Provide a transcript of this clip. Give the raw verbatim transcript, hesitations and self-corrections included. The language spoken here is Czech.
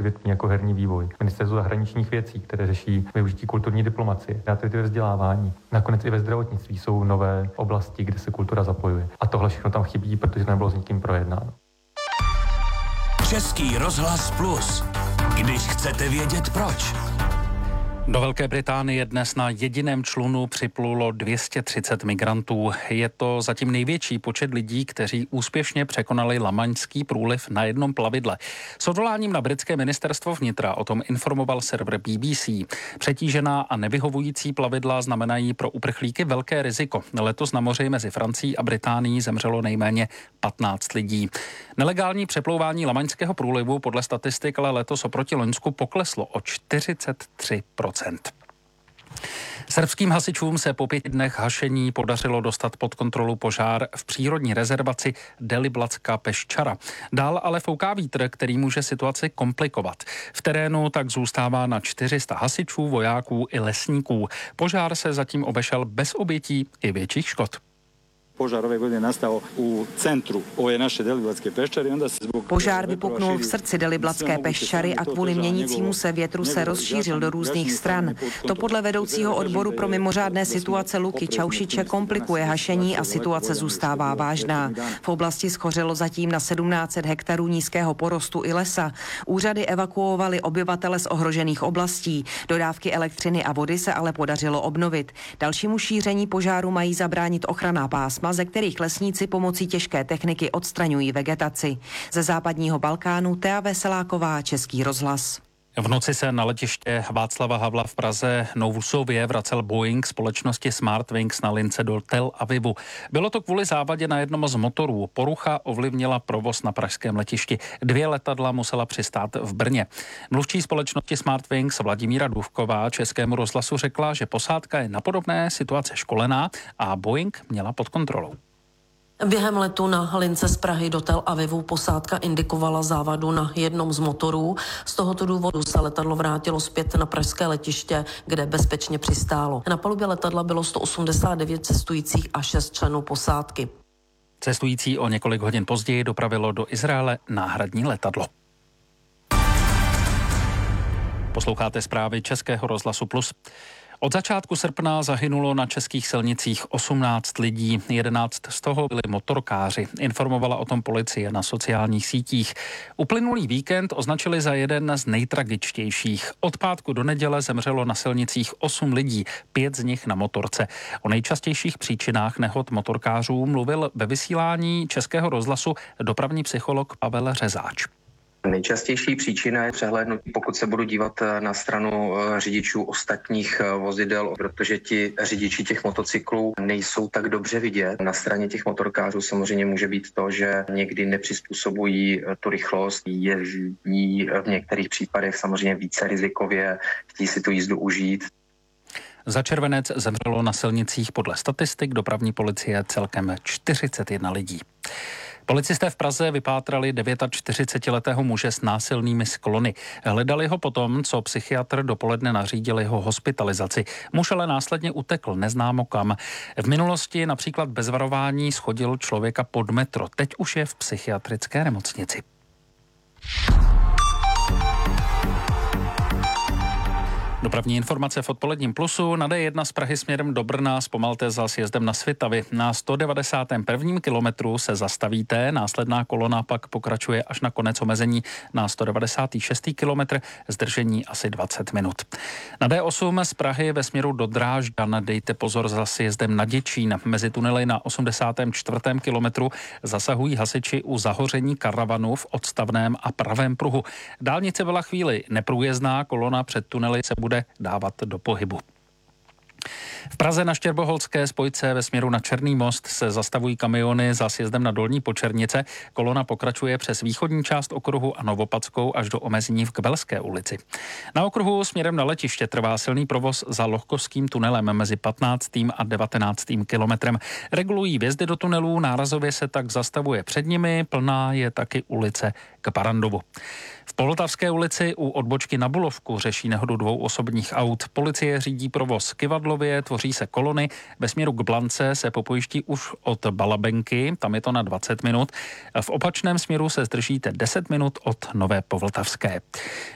odvětví jako herní vývoj, ministerstvo zahraničních věcí, které řeší využití kulturní diplomacie, kreativity ve vzdělávání. Nakonec i ve zdravotnictví jsou nové oblasti, kde se kultura zapojuje. A tohle všechno tam chybí, protože to nebylo s nikým projednáno. Český rozhlas Plus. Když chcete vědět proč. Do Velké Británie dnes na jediném člunu připlulo dvě stě třicet migrantů. Je to zatím největší počet lidí, kteří úspěšně překonali Lamaňský průliv na jednom plavidle. S odvoláním na britské ministerstvo vnitra o tom informoval server B B C. Přetížená a nevyhovující plavidla znamenají pro uprchlíky velké riziko. Letos na moři mezi Francií a Británií zemřelo nejméně patnáct lidí. Nelegální přeplouvání Lamaňského průlivu podle statistik ale letos oproti loňsku pokleslo o čtyřicet tři procent. Srbským hasičům se po pěti dnech hašení podařilo dostat pod kontrolu požár v přírodní rezervaci Deliblatská Peščara. Dál ale fouká vítr, který může situaci komplikovat. V terénu tak zůstává na čtyři sta hasičů, vojáků i lesníků. Požár se zatím obešel bez obětí i větších škod. Požár ove godine nastao u centru ove naše Deliblatské peščary. Požár vypuknul v srdci Deliblatské peščary a kvůli měnícímu se větru se rozšířil do různých stran. To podle vedoucího odboru pro mimořádné situace Luky Čaušiče komplikuje hašení a situace zůstává vážná. V oblasti schořelo zatím na sedmnáct set hektarů nízkého porostu i lesa. Úřady evakuovaly obyvatele z ohrožených oblastí. Dodávky elektřiny a vody se ale podařilo obnovit. Dalšímu šíření požáru mají zabránit ochranná pásma, ze kterých lesníci pomocí těžké techniky odstraňují vegetaci. Ze západního Balkánu Tea Veseláková, Český rozhlas. V noci se na letiště Václava Havla v Praze nouzově vracel Boeing společnosti Smartwings na lince do Tel Avivu. Bylo to kvůli závadě na jednom z motorů. Porucha ovlivnila provoz na pražském letišti. Dvě letadla musela přistát v Brně. Mluvčí společnosti Smartwings Vladimíra Důvková Českému rozhlasu řekla, že posádka je na podobné situace školená a Boeing měla pod kontrolou. Během letu na lince z Prahy do Tel Avivu posádka indikovala závadu na jednom z motorů. Z tohoto důvodu se letadlo vrátilo zpět na pražské letiště, kde bezpečně přistálo. Na palubě letadla bylo sto osmdesát devět cestujících a šest členů posádky. Cestující o několik hodin později dopravilo do Izraele náhradní letadlo. Posloucháte zprávy Českého rozhlasu Plus. Od začátku srpna zahynulo na českých silnicích osmnáct lidí, jedenáct z toho byli motorkáři, informovala o tom policie na sociálních sítích. Uplynulý víkend označili za jeden z nejtragičtějších. Od pátku do neděle zemřelo na silnicích osm lidí, pět z nich na motorce. O nejčastějších příčinách nehod motorkářů mluvil ve vysílání Českého rozhlasu dopravní psycholog Pavel Řezáč. Nejčastější příčina je přehlédnutí, pokud se budu dívat na stranu řidičů ostatních vozidel, protože ti řidiči těch motocyklů nejsou tak dobře vidět. Na straně těch motorkářů samozřejmě může být to, že někdy nepřizpůsobují tu rychlost, jezdí v některých případech samozřejmě více rizikově, chtějí si tu jízdu užít. Za červenec zemřelo na silnicích podle statistik dopravní policie celkem čtyřicet jedna lidí. Policisté v Praze vypátrali čtyřicetidevítiletého muže s násilnými sklony. Hledali ho potom, co psychiatr dopoledne nařídil jeho hospitalizaci. Muž ale následně utekl neznámo kam. V minulosti například bez varování shodil člověka pod metro. Teď už je v psychiatrické nemocnici. Dopravní informace v odpoledním Plusu. Na D jedna z Prahy směrem do Brna zpomalte za sjezdem na Svitavy. Na sto devadesátém prvním kilometru se zastavíte, následná kolona pak pokračuje až na konec omezení na sto devadesátý šestý kilometr, zdržení asi dvacet minut. Na D osm z Prahy ve směru do Drážďan dejte pozor za sjezdem na Děčín. Mezi tunely na osmdesátém čtvrtém kilometru zasahují hasiči u zahoření karavanu v odstavném a pravém pruhu. Dálnice byla chvíli neprůjezdná, kolona před tunely se bude dávat do pohybu. V Praze na Štěrboholské spojce ve směru na Černý most se zastavují kamiony za sjezdem na Dolní Počernice. Kolona pokračuje přes východní část okruhu a Novopadskou až do omezení v Kbelské ulici. Na okruhu směrem na letiště trvá silný provoz za Lohkovským tunelem mezi patnáctým a devatenáctým kilometrem. Regulují vjezdy do tunelů, nárazově se tak zastavuje před nimi, plná je taky ulice k Barandovu. V Poltavské ulici u odbočky na Bulovku řeší nehodu dvou osobních aut. Policie řídí provoz Kyvadlově, tvoří se kolony. Ve směru k Blance se popojiští už od Balabenky, tam je to na dvacet minut. V opačném směru se zdržíte deset minut od Nové Povltavské.